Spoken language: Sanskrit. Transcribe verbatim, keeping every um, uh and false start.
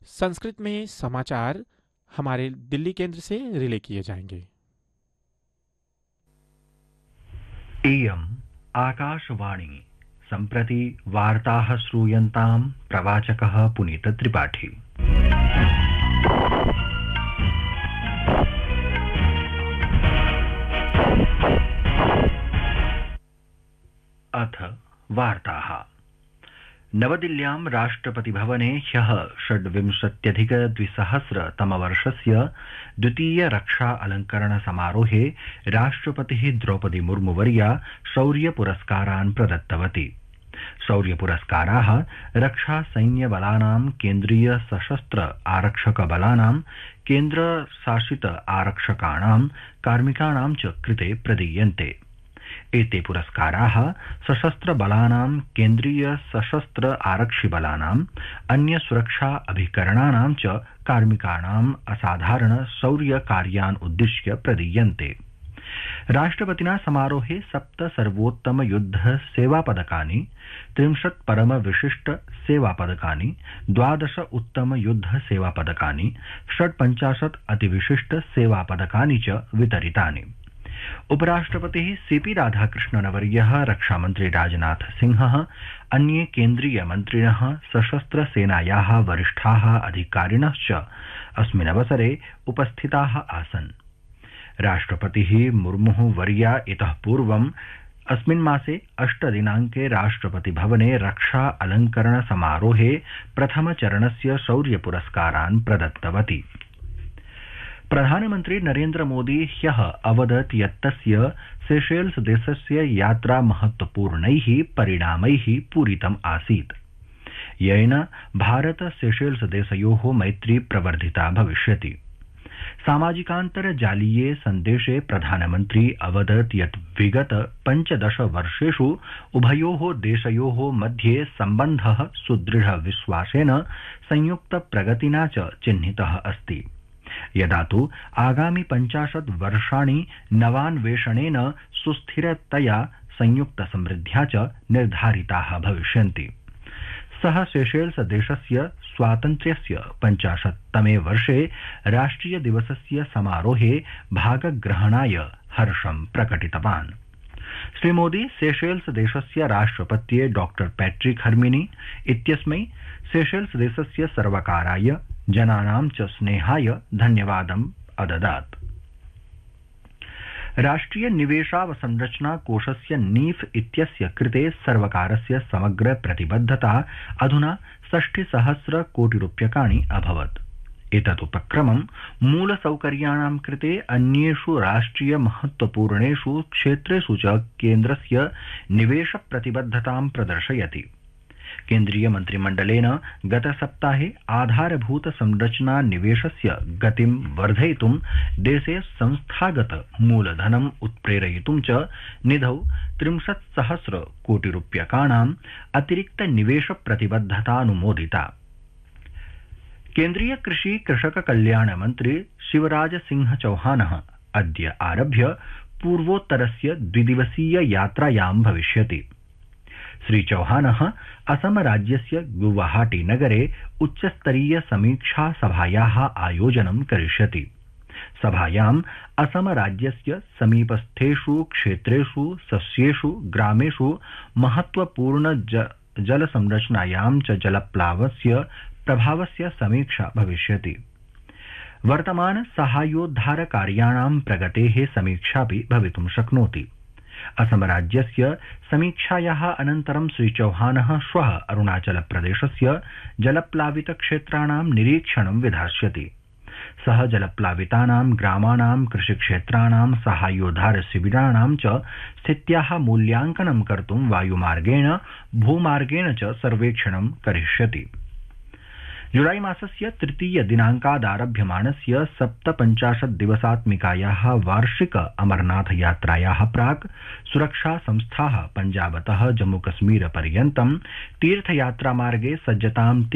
संस्कृत में समाचार हमारे दिल्ली केंद्र से रिले किए जाएंगे। इयम् आकाशवाणी सम्प्रति वार्ताः श्रूयन्तां प्रवाचकः पुनीत त्रिपाठी। अथ वार्ताः। नवदिल्ल्यां राष्ट्रपतिभवने ह्यः षड्विंशत्यधिक द्विसहस्रतमवर्षस्य द्वितीय रक्षा अलङ्करण समारोहे राष्ट्रपतिः द्रौपदी मुर्मुवर्या शौर्यपुरस्कारान् प्रदत्तवती। शौर्यपुरस्काराः रक्षा सैन्यबलानां, केन्द्रीय सशस्त्र आरक्षक बलानां, केन्द्रशासित आरक्षकाणां, कार्मिकाणां च कृते प्रदीयन्ते। एते पुरस्काराः सशस्त्र बलानां, केन्द्रीय सशस्त्र आरक्षि बलानां, अन्य सुरक्षा अभिकरणानां च कार्मिकाणाम् असाधारण शौर्य कार्यान् उद्दिश्य प्रदीयन्ते। राष्ट्रपतिना समारोहे सप्त सर्वोत्तम युद्ध सेवा पदकानि, त्रिंशत् परम विशिष्ट सेवा पदकानि, द्वादश उत्तम युद्ध सेवा पदकानि, षट्पञ्चाशत् अतिविशिष्ट सेवा पदकानि च वितरितानि। उपराष्ट्रपतिः सीपी राधाकृष्णनवर्यः, रक्षामन्त्री राजनाथ सिंहः, अन्ये केन्द्रीय मन्त्रिणः, सशस्त्र सेनायाः वरिष्ठाः अधिकारिणश्च अस्मिन् अवसरे उपस्थिताः आसन्। राष्ट्रपतिः मुर्मुः वर्या इतः पूर्वम् अस्मिन् मासे अष्ट दिनाङ्के राष्ट्रपतिभवने रक्षा अलङ्करण समारोहे प्रथमचरणस्य शौर्यपुरस्कारान् प्रदत्तवती। प्रधानमन्त्री नरेन्द्र मोदी ह्यः अवदत् यत् तस्य सेशेल्स देशस्य यात्रा महत्वपूर्णैः परिणामैः पूरितम् आसीत्, येन भारत सेशेल्स देशयोः मैत्री प्रवर्धिता भविष्यति। सामाजिकान्तर्जालीये सन्देशे प्रधानमन्त्री अवदत् यत् विगत पञ्चदश वर्षेषु उभयोः देशयोः मध्ये सम्बन्धः सुदृढ विश्वासेन संयुक्त प्रगतिना च चिह्नितः अस्ति। यदा तु आगामि पञ्चाशत् वर्षाणि नवान्वेषणेन सुस्थिरतया संयुक्त समृद्ध्या च निर्धारिताः भविष्यन्ति। सः सेशेल्स देशस्य स्वातन्त्र्यस्य पञ्चाशत्तमे वर्षे राष्ट्रिय दिवसस्य समारोहे भागग्रहणाय हर्षं प्रकटितवान्। श्रीमोदी सेशेल्स देशस्य राष्ट्रपत्ये डॉक्टर पैट्रिक हर्मिनी इत्यस्मै सेशेल्स देशस्य सर्वकाराय, जनानां च स्नेहाय धन्यवादम् अददात्। राष्ट्रिय निवेशावसंरचना कोषस्य नीफ इत्यस्य कृते सर्वकारस्य समग्र प्रतिबद्धता अधुना षष्टिसहस्र कोटिरूप्यकाणि अभवत्। एतदुपक्रमं मूलसौकर्याणां कृते अन्येषु राष्ट्रिय महत्वपूर्णेषु क्षेत्रेषु च केन्द्रस्य निवेश प्रतिबद्धतां प्रदर्शयति। केन्द्रीय मन्त्रिमण्डलेन गतसप्ताहे आधारभूत संरचना निवेशस्य गतिं वर्धयितुं, देशे संस्थागत मूलधनम् उत्प्रेरयितुं च निधौ त्रिंशत् सहस्र कोटिरूप्यकाणाम् अतिरिक्त निवेश प्रतिबद्धतानुमोदिता। केन्द्रीय कृषि कृषक कल्याण मन्त्री शिवराज सिंह चौहानः अद्य आरभ्य पूर्वोत्तरस्य द्विदिवसीय यात्रायां भविष्यति। श्री चौहानः असम राज्यस्य गुवाहाटी नगरे उच्चस्तरीय समीक्षा सभायाः आयोजनं करिष्यति। सभायाम् असम राज्यस्य समीपस्थेषु क्षेत्रेषु सस्येषु ग्रामेषु महत्वपूर्ण जल संरचनायां च जलप्लावस्य प्रभावस्य समीक्षा भविष्यति। वर्तमान साहाय्योद्धार कार्याणां प्रगतेः समीक्षापि भवितुं शक्नोति। असम राज्यस्य समीक्षायाः अनन्तरं श्री चौहानः श्वः अरुणाचल प्रदेशस्य जलप्लावित क्षेत्राणां निरीक्षणं विधास्यति। सः जलप्लावितानां ग्रामाणां, कृषिक्षेत्राणां, साहाय्योद्धार शिबिराणां च स्थित्याः मूल्यांकनं कर्तुं वायुमार्गेण, भूमार्गेण च सर्वेक्षणं करिष्यति। जुलाई मासस्य तृतीय दिनाङ्कादारभ्यमाणस्य सप्तपञ्चाशत् दिवसात्मिकायाः वार्षिक अमरनाथ यात्रायाः प्राक् सुरक्षा संस्थाः पञ्जाबतः जम्मूकश्मीर पर्यन्तं तीर्थयात्रामार्गे सज्जतां